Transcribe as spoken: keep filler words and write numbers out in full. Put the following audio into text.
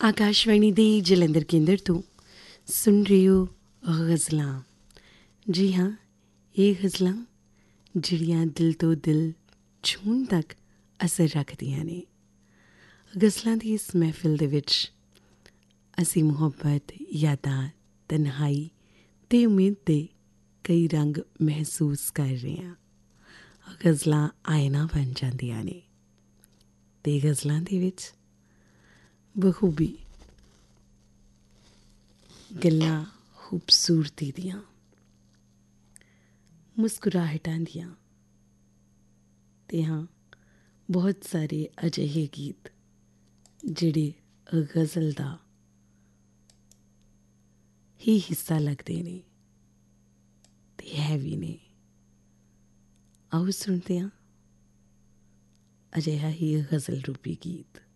ਆਕਾਸ਼ਵਾਣੀ ਦੇ ਜਲੰਧਰ ਕੇਂਦਰ ਤੋਂ ਸੁਣ ਰਹੇ ਹੋ ਗਜ਼ਲਾਂ। ਜੀ ਹਾਂ, ਇਹ ਗਜ਼ਲਾਂ ਜਿਹੜੀਆਂ ਦਿਲ ਤੋਂ ਦਿਲ ਛੂਹਣ ਤੱਕ ਅਸਰ ਰੱਖਦੀਆਂ ਨੇ। ਗਜ਼ਲਾਂ ਦੀ ਇਸ ਮਹਿਫਿਲ ਦੇ ਵਿੱਚ ਅਸੀਂ ਮੁਹੱਬਤ, ਯਾਦਾਂ, ਤਨਹਾਈ ਅਤੇ ਉਮੀਦ ਦੇ ਕਈ ਰੰਗ ਮਹਿਸੂਸ ਕਰ ਰਹੇ ਹਾਂ। ਗਜ਼ਲਾਂ ਆਇਨਾ ਬਣ ਜਾਂਦੀਆਂ ਨੇ ਅਤੇ ਗਜ਼ਲਾਂ ਦੇ ਵਿੱਚ ਬਖੂਬੀ ਗੱਲਾਂ ਖੂਬਸੂਰਤੀ ਦੀਆਂ, ਮੁਸਕਰਾਹਟਾਂ ਦੀਆਂ ਅਤੇ ਹਾਂ, ਬਹੁਤ ਸਾਰੇ ਅਜਿਹੇ ਗੀਤ ਜਿਹੜੇ ਗਜ਼ਲ ਦਾ ਹੀ ਹਿੱਸਾ ਲੱਗਦੇ ਨੇ ਅਤੇ ਹੈ ਵੀ ਨੇ। ਆਓ ਸੁਣਦੇ ਹਾਂ ਅਜਿਹਾ ਹੀ ਗਜ਼ਲ ਰੂਪੀ ਗੀਤ।